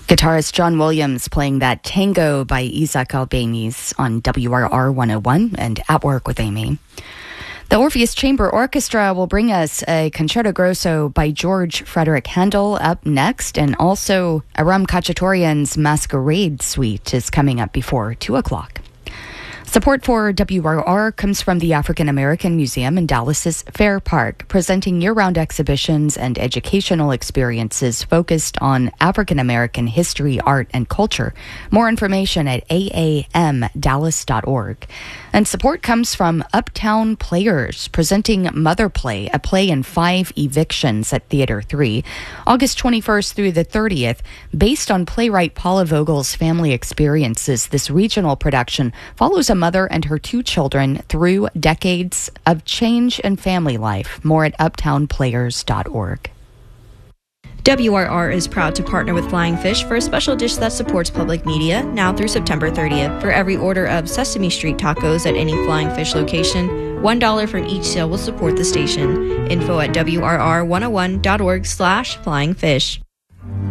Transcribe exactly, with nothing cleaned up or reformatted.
Guitarist John Williams playing that Tango by Isaac Albéniz on W R R one oh one and At Work with Amy. The Orpheus Chamber Orchestra will bring us a Concerto Grosso by George Frederick Handel up next, and also Aram Khachaturian's Masquerade Suite is coming up before two o'clock. Support for W R R comes from the African American Museum in Dallas's Fair Park, presenting year-round exhibitions and educational experiences focused on African American history, art, and culture. More information at a a m dallas dot org. And support comes from Uptown Players, presenting Mother Play, a play in five evictions at Theater three, August twenty-first through the thirtieth. Based on playwright Paula Vogel's family experiences, this regional production follows a mother and her two children through decades of change and family life. More at uptown players dot org. W R R is proud to partner with Flying Fish for a special dish that supports public media now through September thirtieth. For every order of Sesame Street tacos at any Flying Fish location, one dollar from each sale will support the station. Info at W R R one oh one dot org slash flying fish.